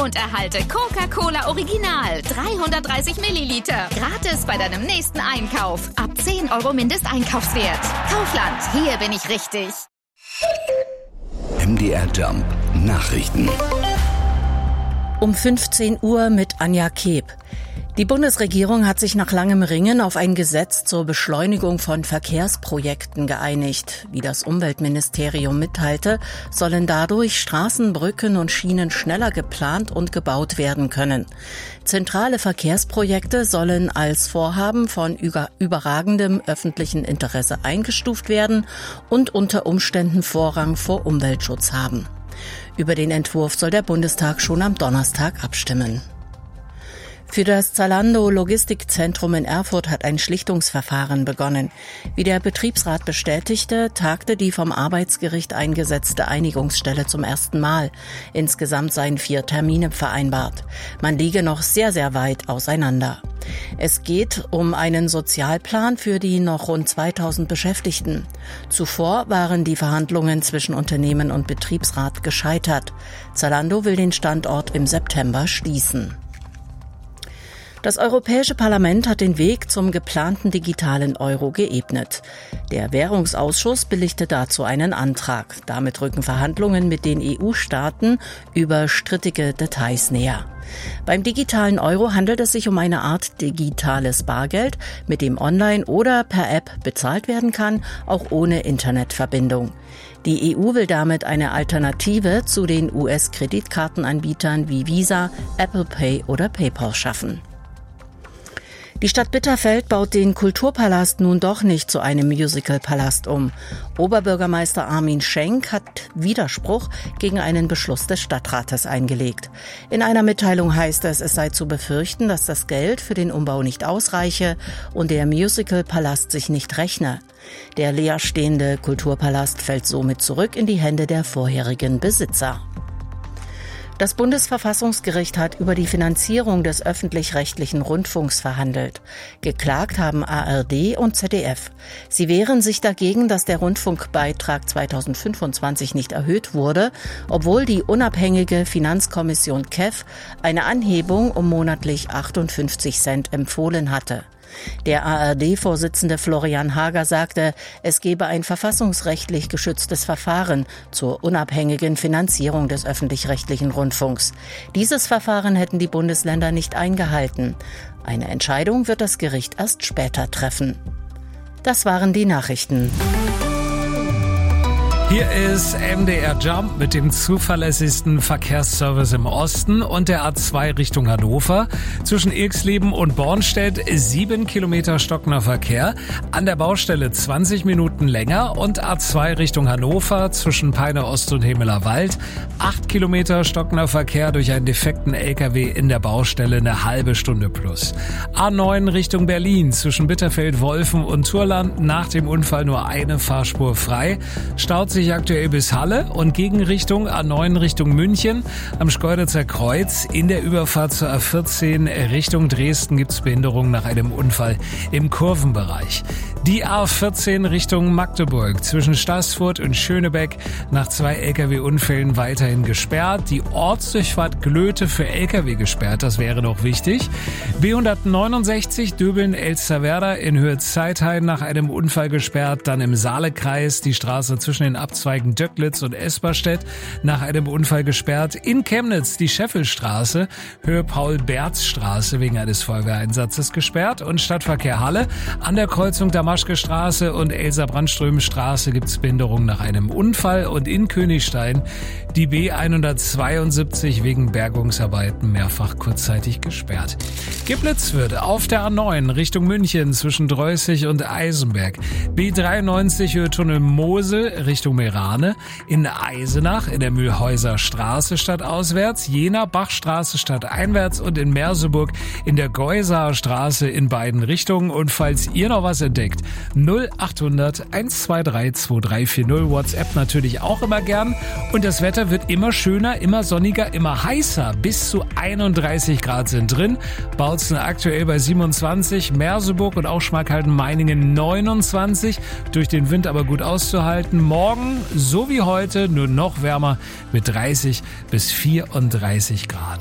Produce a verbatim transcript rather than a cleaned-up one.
und erhalte Coca-Cola Original dreihundertdreißig Milliliter gratis bei deinem nächsten Einkauf. Ab zehn Euro Mindesteinkaufswert. Kaufland, hier bin ich richtig. M D R Jump Nachrichten. Um fünfzehn Uhr mit Anja Keb. Die Bundesregierung hat sich nach langem Ringen auf ein Gesetz zur Beschleunigung von Verkehrsprojekten geeinigt. Wie das Umweltministerium mitteilte, sollen dadurch Straßen, Brücken und Schienen schneller geplant und gebaut werden können. Zentrale Verkehrsprojekte sollen als Vorhaben von überragendem öffentlichen Interesse eingestuft werden und unter Umständen Vorrang vor Umweltschutz haben. Über den Entwurf soll der Bundestag schon am Donnerstag abstimmen. Für das Zalando Logistikzentrum in Erfurt hat ein Schlichtungsverfahren begonnen. Wie der Betriebsrat bestätigte, tagte die vom Arbeitsgericht eingesetzte Einigungsstelle zum ersten Mal. Insgesamt seien vier Termine vereinbart. Man liege noch sehr, sehr weit auseinander. Es geht um einen Sozialplan für die noch rund zweitausend Beschäftigten. Zuvor waren die Verhandlungen zwischen Unternehmen und Betriebsrat gescheitert. Zalando will den Standort im September schließen. Das Europäische Parlament hat den Weg zum geplanten digitalen Euro geebnet. Der Währungsausschuss billigte dazu einen Antrag. Damit rücken Verhandlungen mit den E U-Staaten über strittige Details näher. Beim digitalen Euro handelt es sich um eine Art digitales Bargeld, mit dem online oder per App bezahlt werden kann, auch ohne Internetverbindung. Die E U will damit eine Alternative zu den U S-Kreditkartenanbietern wie Visa, Apple Pay oder PayPal schaffen. Die Stadt Bitterfeld baut den Kulturpalast nun doch nicht zu einem Musicalpalast um. Oberbürgermeister Armin Schenk hat Widerspruch gegen einen Beschluss des Stadtrates eingelegt. In einer Mitteilung heißt es, es sei zu befürchten, dass das Geld für den Umbau nicht ausreiche und der Musicalpalast sich nicht rechne. Der leerstehende Kulturpalast fällt somit zurück in die Hände der vorherigen Besitzer. Das Bundesverfassungsgericht hat über die Finanzierung des öffentlich-rechtlichen Rundfunks verhandelt. Geklagt haben A R D und Z D F. Sie wehren sich dagegen, dass der Rundfunkbeitrag zweitausendfünfundzwanzig nicht erhöht wurde, obwohl die unabhängige Finanzkommission K E F eine Anhebung um monatlich achtundfünfzig Cent empfohlen hatte. Der A R D-Vorsitzende Florian Hager sagte, es gebe ein verfassungsrechtlich geschütztes Verfahren zur unabhängigen Finanzierung des öffentlich-rechtlichen Rundfunks. Dieses Verfahren hätten die Bundesländer nicht eingehalten. Eine Entscheidung wird das Gericht erst später treffen. Das waren die Nachrichten. Hier ist M D R Jump mit dem zuverlässigsten Verkehrsservice im Osten und der A zwei Richtung Hannover. Zwischen Ilksleben und Bornstedt sieben Kilometer stockender Verkehr. An der Baustelle zwanzig Minuten länger und A zwei Richtung Hannover zwischen Peine Ost und Hemeler Wald. acht Kilometer stockender Verkehr durch einen defekten L K W in der Baustelle eine halbe Stunde plus. A neun Richtung Berlin zwischen Bitterfeld, Wolfen und Turland. Nach dem Unfall nur eine Fahrspur frei. Staut sich aktuell bis Halle und Gegenrichtung A neun Richtung München. Am Schkeuditzer Kreuz in der Überfahrt zur A vierzehn Richtung Dresden gibt es Behinderungen nach einem Unfall im Kurvenbereich. Die A vierzehn Richtung Magdeburg zwischen Staßfurt und Schönebeck nach zwei L K W-Unfällen weiterhin gesperrt. Die Ortsdurchfahrt Glöte für L K W gesperrt, das wäre noch wichtig. B hundertneunundsechzig Döbeln-Elsterwerda in Höhe Zeithain nach einem Unfall gesperrt. Dann im Saalekreis die Straße zwischen den Abzweigen Döcklitz und Esperstedt nach einem Unfall gesperrt. In Chemnitz die Scheffelstraße, Höhe Paul-Berz-Straße wegen eines Feuerwehreinsatzes gesperrt. Und Stadtverkehr Halle an der Kreuzung Damaschke-Straße und Elsa-Brandström-Straße gibt es Behinderungen nach einem Unfall. Und in Königstein die B hundertzweiundsiebzig wegen Bergungsarbeiten mehrfach kurzzeitig gesperrt. Giblitz wird auf der A neun Richtung München zwischen Dreußig und Eisenberg. B dreiundneunzig Höhe Tunnel Mosel Richtung Merane. In Eisenach in der Mühlhäuser Straße stadtauswärts. Jena Bachstraße stadteinwärts und in Merseburg in der Geusaer Straße in beiden Richtungen. Und falls ihr noch was entdeckt, null achthundert eins zwei drei zwei drei vier null. WhatsApp natürlich auch immer gern. Und das Wetter wird immer schöner, immer sonniger, immer heißer. Bis zu einunddreißig Grad sind drin. Bautzen aktuell bei siebenundzwanzig, Merseburg und auch Schmalkalden-Meiningen neunundzwanzig. Durch den Wind aber gut auszuhalten. Morgen, so wie heute, nur noch wärmer mit dreißig bis vierunddreißig Grad.